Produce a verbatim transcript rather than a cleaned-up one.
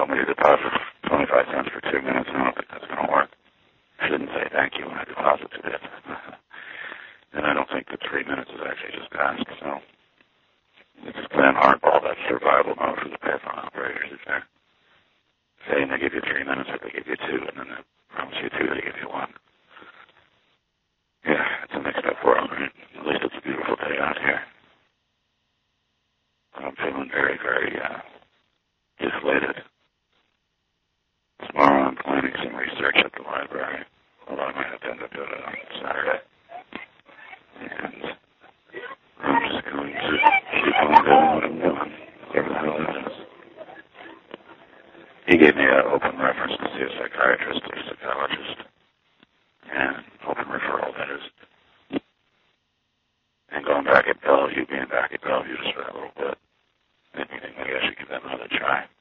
want me to deposit twenty-five cents for two minutes. I don't think that's going to work. I shouldn't say thank you when I deposited it. And I don't think that three minutes is actually just passed. So it's just playing hardball. That's survival mode for the payphone operators. If they're saying they give you three minutes, if they give you two, and then they promise you two, they give you one. Yeah, it's a mixed up world, right? At least it's a beautiful day out here. I'm feeling very, very uh, deflated. Tomorrow I'm planning some research at the library, although I might have to end up doing it on Saturday. And I'm just going to keep on doing what I'm doing, whatever the hell it is. He gave me an open reference to see a psychiatrist or a psychologist, and open referral, that is. And going back at Bellevue, being back at Bellevue just for that little bit, maybe, maybe I should give that another try.